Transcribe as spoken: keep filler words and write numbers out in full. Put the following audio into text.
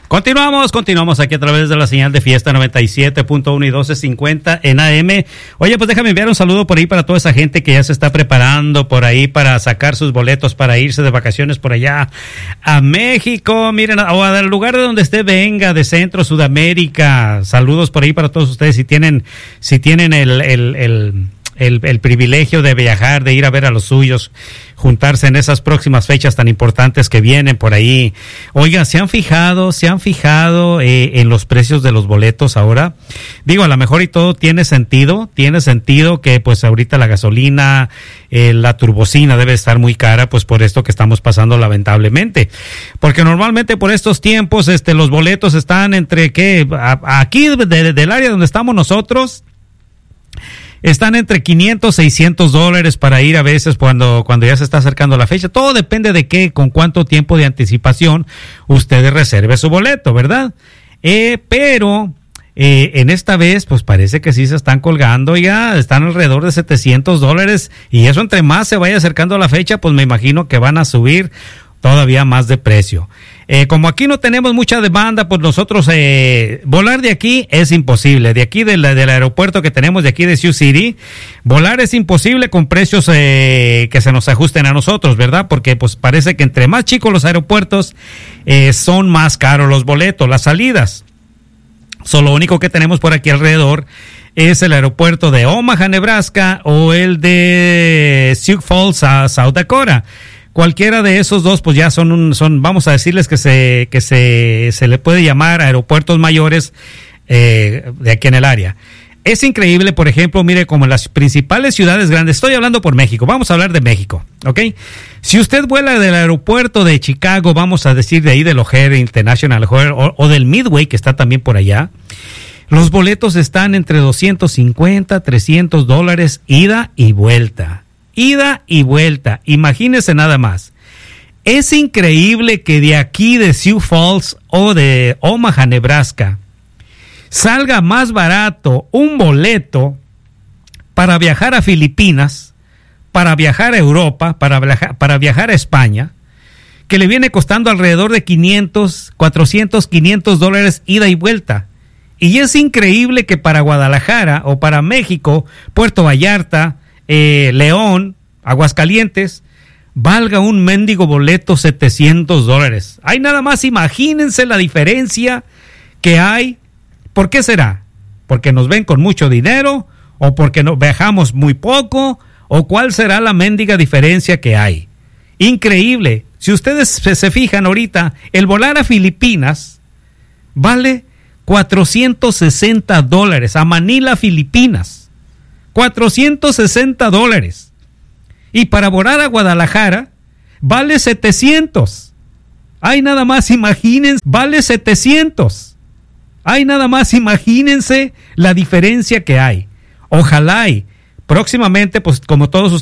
Continuamos, continuamos aquí a través de la señal de Fiesta noventa y siete punto uno y doce cincuenta en A M. Oye, pues déjame enviar un saludo por ahí para toda esa gente que ya se está preparando por ahí para sacar sus boletos para irse de vacaciones por allá a México, miren, o al lugar de donde usted venga, de Centro, Sudamérica. Saludos por ahí para todos ustedes si tienen, si tienen el, el, el El, el privilegio de viajar, de ir a ver a los suyos, juntarse en esas próximas fechas tan importantes que vienen por ahí. Oiga, ¿se han fijado, se han fijado eh, en los precios de los boletos ahora? Digo, a lo mejor y todo tiene sentido, tiene sentido que pues ahorita la gasolina, eh, la turbocina debe estar muy cara, pues por esto que estamos pasando lamentablemente. Porque normalmente por estos tiempos, este, los boletos están entre, ¿qué? A, aquí de, de, del área donde estamos nosotros, están entre quinientos, seiscientos dólares para ir a veces cuando, cuando ya se está acercando la fecha. Todo depende de qué, con cuánto tiempo de anticipación usted reserve su boleto, ¿verdad? Eh, pero eh, en esta vez, pues parece que sí se están colgando ya, están alrededor de setecientos dólares y eso entre más se vaya acercando la fecha, pues me imagino que van a subir todavía más de precio. Eh, como aquí no tenemos mucha demanda, pues nosotros eh, volar de aquí es imposible. De aquí de la, del aeropuerto que tenemos de aquí de Sioux City, volar es imposible con precios eh, que se nos ajusten a nosotros, ¿verdad? Porque pues parece que entre más chicos los aeropuertos, eh, son más caros los boletos, las salidas. So, lo único que tenemos por aquí alrededor es el aeropuerto de Omaha, Nebraska, o el de Sioux Falls, a South Dakota. Cualquiera de esos dos, pues ya son, un, son vamos a decirles que se que se, se le puede llamar aeropuertos mayores eh, de aquí en el área. Es increíble, por ejemplo, mire, como en las principales ciudades grandes, estoy hablando por México, vamos a hablar de México, ¿ok? Si usted vuela del aeropuerto de Chicago, vamos a decir de ahí del O'Hare International, o, o del Midway, que está también por allá, los boletos están entre doscientos cincuenta, trescientos dólares, ida y vuelta. Ida y vuelta, imagínese nada más. Es increíble que de aquí de Sioux Falls o de Omaha, Nebraska, salga más barato un boleto para viajar a Filipinas, para viajar a Europa, para viajar, para viajar a España, que le viene costando alrededor de quinientos, cuatrocientos, quinientos dólares ida y vuelta. Y es increíble que para Guadalajara o para México, Puerto Vallarta, Eh, León, Aguascalientes, valga un mendigo boleto setecientos dólares. Ay, nada más imagínense la diferencia que hay. ¿Por qué será? ¿Porque nos ven con mucho dinero? ¿O porque no, viajamos muy poco? ¿O cuál será la mendiga diferencia que hay? Increíble. Si ustedes se, se fijan ahorita, el volar a Filipinas vale cuatrocientos sesenta dólares, a Manila, Filipinas. cuatrocientos sesenta dólares. Y para volar a Guadalajara, vale setecientos. Ay, nada más imagínense, vale setecientos. Ay, nada más imagínense la diferencia que hay. Ojalá y próximamente, pues como todos ustedes